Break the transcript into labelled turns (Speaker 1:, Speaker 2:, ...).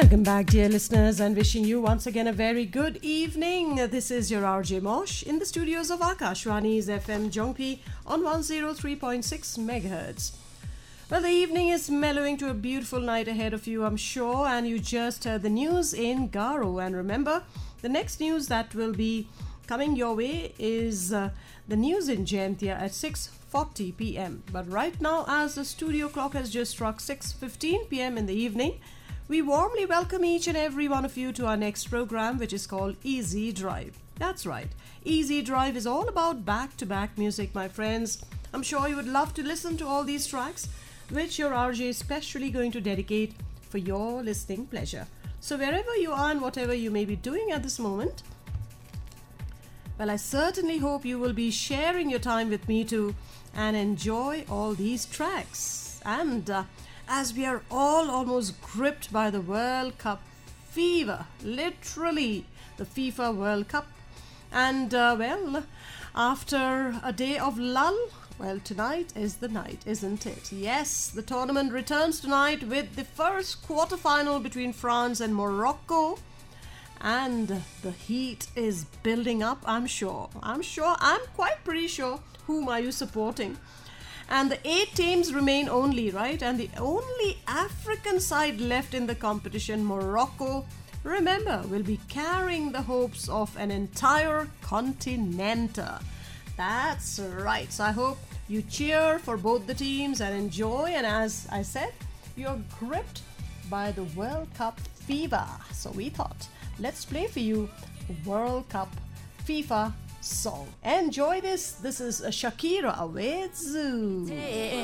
Speaker 1: Welcome back, dear listeners, and wishing you once again a very good evening. This is your RJ Mosh in the studios of Akashwani's FM Jongpi on 103.6 megahertz. Well, the evening is mellowing to a beautiful night ahead of you, I'm sure, and you just heard the news in Garo. And remember, the next news that will be coming your way is the news in Jaintia at 6:40 p.m. But right now, as the studio clock has just struck 6:15 p.m. in the evening, we warmly welcome each and every one of you to our next program, which is called Easy Drive. That's right. Easy Drive is all about back-to-back music, my friends. I'm sure you would love to listen to all these tracks, which your RJ is specially going to dedicate for your listening pleasure. So wherever you are and whatever you may be doing at this moment, well, I certainly hope you will be sharing your time with me too and enjoy all these tracks. And as we are all almost gripped by the World Cup fever, literally the FIFA World Cup, and well, after a day of lull, well, tonight is the night, isn't it? Yes, the tournament returns tonight with the first quarterfinal between France and Morocco, and the heat is building up, I'm quite pretty sure. Whom are you supporting? And the 8 teams remain only, right? And the only African side left in the competition, Morocco, remember, will be carrying the hopes of an entire continent. That's right. So I hope you cheer for both the teams and enjoy. And as I said, you're gripped by the World Cup fever. So we thought, let's play for you a World Cup FIFA song. Enjoy this. This is Shakira with Zoo.